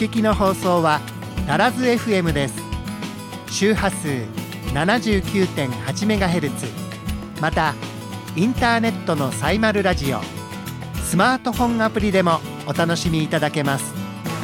聞きの放送はダラズ FM です。周波数 79.8MHz、 またインターネットのサイマルラジオ、スマートフォンアプリでもお楽しみいただけます。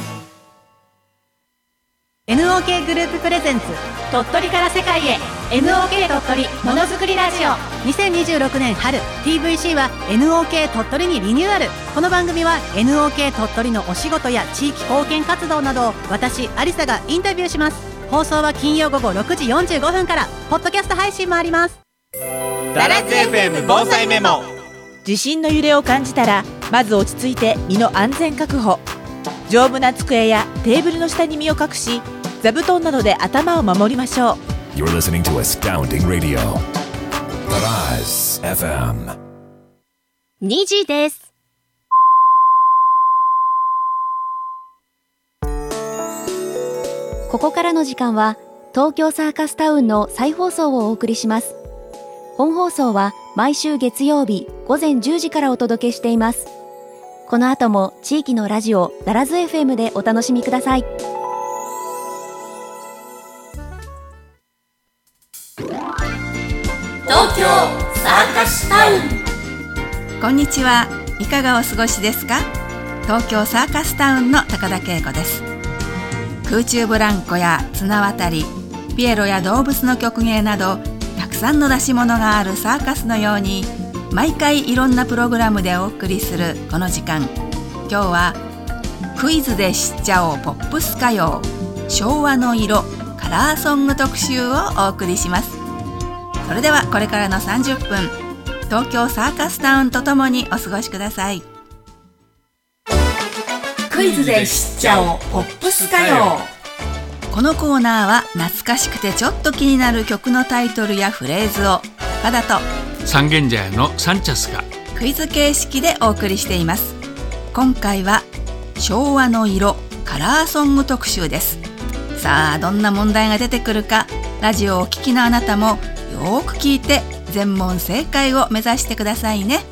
NOK グループプレゼンツ、鳥取から世界へ NOK 鳥取ものづくりラジオ。2026年春 TVC は NOK 鳥取にリニューアル。この番組は NOK 鳥取のお仕事や地域貢献活動などを私アリサがインタビューします。放送は金曜午後6時45分から。ポッドキャスト配信もあります。 ダラズ FM 防災メモ。 地震の揺れを感じたらまず落ち着いて身の安全確保。丈夫な机やテーブルの下に身を隠し、座布団などで頭を守りましょう。 You're listening to Astounding Radio. Daraz FM。 2時です。ここからの時間は東京サーカスタウンの再放送をお送りします。本放送は毎週月曜日午前10時からお届けしています。この後も地域のラジオダラズ FM でお楽しみください。 東京サーカスタウン。 こんにちは。いかがお過ごしですか？東京サーカスタウンの高田恵子です。空中ブランコや綱渡り、ピエロや動物の曲芸などたくさんの出し物があるサーカスのように、毎回いろんなプログラムでお送りするこの時間、今日はクイズで知っちゃおうポップス歌謡、昭和の色カラーソング特集をお送りします。それではこれからの30分、東京サーカスタウンとともにお過ごしください。 クイズで知っちゃおうポップス歌謡。 このコーナーは懐かしくてちょっと気になる曲のタイトルやフレーズを岡田と三軒茶屋のサンチャスがクイズ形式でお送りしています。今回は昭和の色カラーソング特集です。さあ、どんな問題が出てくるか、ラジオをお聞きのあなたもよーく聞いて全問正解を目指してくださいね。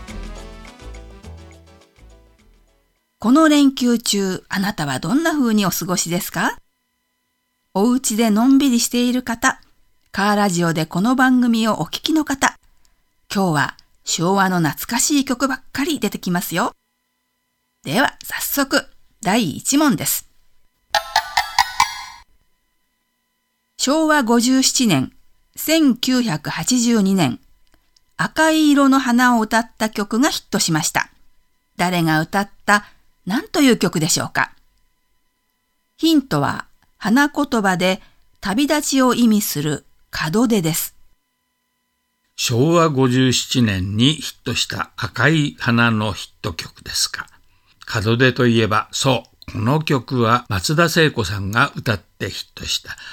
この連休中、あなたはどんな風にお過ごしですか？お家でのんびりしている方、カーラジオでこの番組をお聞きの方、今日は昭和の懐かしい曲ばっかり出てきますよ。では早速第1問です。昭和57年、1982年、赤い色の花を歌った曲がヒットしました。誰が歌った何という曲でしょうか？ヒントは花言葉で旅立ちを意味する門出です。 昭和57年にヒットした赤い花のヒット曲ですか。門出といえば、そう、この曲は松田聖子さんが歌ってヒットした